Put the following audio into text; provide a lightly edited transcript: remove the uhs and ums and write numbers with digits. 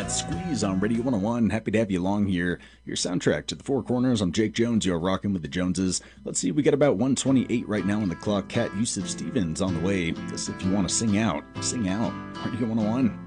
Cat Squeeze on Radio 101. Happy to have you along here. Your soundtrack to the Four Corners. I'm Jake Jones. You're rocking with the Joneses. Let's see, we got about 128 right now on the clock. Cat Yusuf Stevens on the way. Just if you want to sing out. Radio 101.